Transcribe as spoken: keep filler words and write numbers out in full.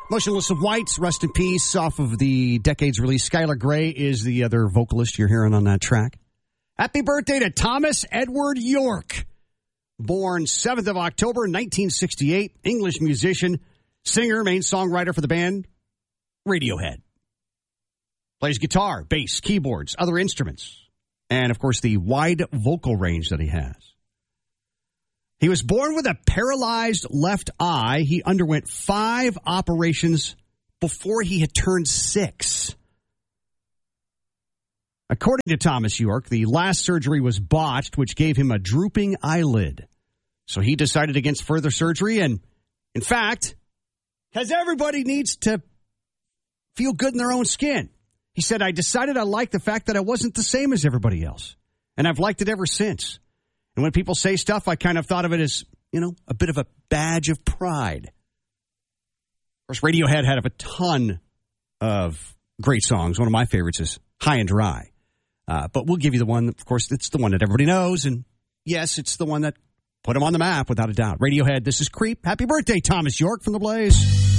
Motionless of White, rest in peace, off of the Decades release. Skylar Grey is the other vocalist you're hearing on that track. Happy birthday to Thomas Edward York. Born seventh of October, nineteen sixty-eight. English musician, singer, main songwriter for the band Radiohead. Plays guitar, bass, keyboards, other instruments. And, of course, the wide vocal range that he has. He was born with a paralyzed left eye. He underwent five operations before he had turned six. According to Thomas York, the last surgery was botched, which gave him a drooping eyelid. So he decided against further surgery, and in fact, because everybody needs to feel good in their own skin. He said, I decided I liked the fact that I wasn't the same as everybody else, and I've liked it ever since. And when people say stuff, I kind of thought of it as, you know, a bit of a badge of pride. Of course, Radiohead had a ton of great songs. One of my favorites is High and Dry. Uh, but we'll give you the one, of course, it's the one that everybody knows. And yes, it's the one that put him on the map, without a doubt. Radiohead, this is Creep. Happy birthday, Thomas York from The Blaze.